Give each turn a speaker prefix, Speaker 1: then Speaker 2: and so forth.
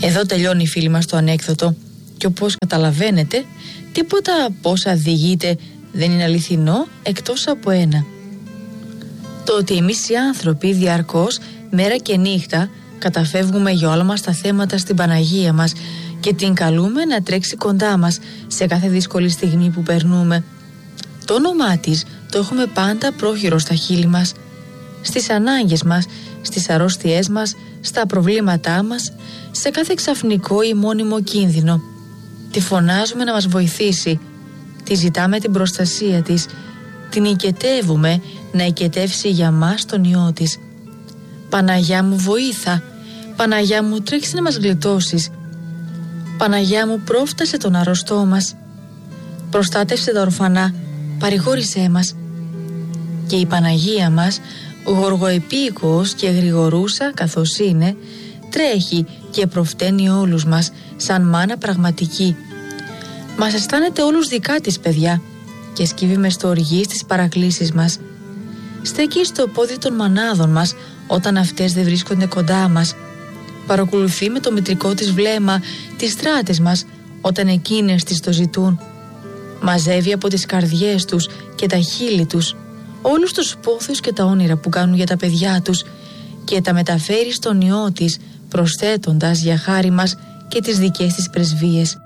Speaker 1: Εδώ τελειώνει, φίλοι μας, το ανέκδοτο. Και όπως καταλαβαίνετε, τίποτα από όσα διηγείται δεν είναι αληθινό εκτός από ένα. Το ότι εμείς οι άνθρωποι διαρκώς, μέρα και νύχτα, καταφεύγουμε για όλα μας τα θέματα στην Παναγία μας και την καλούμε να τρέξει κοντά μας σε κάθε δύσκολη στιγμή που περνούμε. Το όνομά της το έχουμε πάντα πρόχειρο στα χείλη μας, στις ανάγκες μας, στις αρρώστιές μας, στα προβλήματά μας, σε κάθε ξαφνικό ή μόνιμο κίνδυνο. Τη φωνάζουμε να μας βοηθήσει, τη ζητάμε την προστασία της, την οικετεύουμε να οικετεύσει για μας τον Υιό της. Παναγιά μου, βοήθα, Παναγιά μου, τρέξει να μας γλιτώσεις. Παναγιά μου, πρόφτασε τον αρρωστό μας, προστάτευσε τα ορφανά, παρηγόρησέ μας. Και η Παναγία μας, γοργοεπίκοος και γρηγορούσα καθώς είναι, τρέχει και προφταίνει όλους μας σαν μάνα πραγματική. Μας αισθάνεται όλους δικά της, παιδιά, και σκύβει με στο οργή στις παρακλήσεις μας. Στέκει στο πόδι των μανάδων μας όταν αυτές δεν βρίσκονται κοντά μας. Παρακολουθεί με το μητρικό της βλέμμα τις στράτες μας όταν εκείνες τις το ζητούν. Μαζεύει από τις καρδιές τους και τα χείλη τους όλους τους πόθους και τα όνειρα που κάνουν για τα παιδιά τους και τα μεταφέρει στον Υιό της, προσθέτοντας για χάρη μας και τις δικές της πρεσβείες.